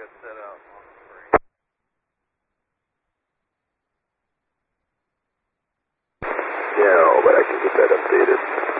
got set up on the screen. No, but I can get that updated.